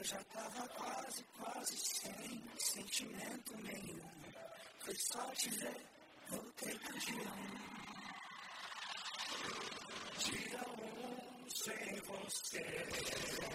já tava quase sem sentimento nenhum. Foi só te ver, voltei pro dia 1. Dia 1 sem você.